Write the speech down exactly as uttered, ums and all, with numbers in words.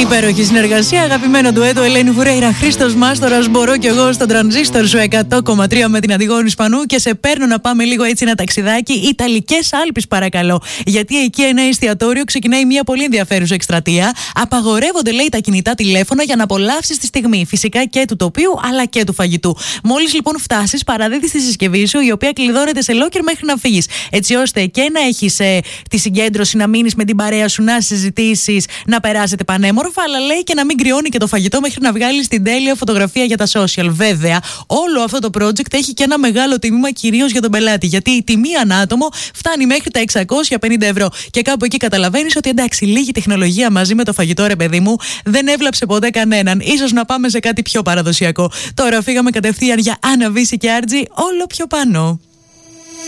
Υπέροχη συνεργασία, αγαπημένο ντουέτο Ελένη Φουρέιρα, Χρήστος Μάστορας. Μπορώ κι εγώ στον τρανζίστορ σου εκατό κόμμα τρία με την Αντιγόνη Σπανού και σε παίρνω να πάμε λίγο έτσι ένα ταξιδάκι. Ιταλικές Άλπεις, παρακαλώ. Γιατί εκεί ένα εστιατόριο ξεκινάει μια πολύ ενδιαφέρουσα εκστρατεία. Απαγορεύονται, λέει, τα κινητά τηλέφωνα για να απολαύσεις τη στιγμή. Φυσικά και του τοπίου αλλά και του φαγητού. Μόλις λοιπόν φτάσεις, παραδίδεις τη συσκευή σου, η οποία κλειδώνεται σε locker μέχρι να φύγεις. Έτσι ώστε και να έχεις ε, τη συγκέντρωση, να μείνεις με την παρέα σου, να συζητήσεις, να περάσετε πανέμορφα, αλλά λέει και να μην κρυώνει και το φαγητό μέχρι να βγάλεις την τέλεια φωτογραφία για τα social. Βέβαια, όλο αυτό το project έχει και ένα μεγάλο τίμημα κυρίως για τον πελάτη. Γιατί η τιμή ανά άτομο φτάνει μέχρι τα εξακόσια πενήντα ευρώ. Και κάπου εκεί καταλαβαίνεις ότι εντάξει, λίγη τεχνολογία μαζί με το φαγητό, ρε παιδί μου, δεν έβλαψε ποτέ κανέναν. Ίσως να πάμε σε κάτι πιο παραδοσιακό. Τώρα φύγαμε κατευθείαν για Άννα Βύση και Άρτζη, όλο πιο πάνω.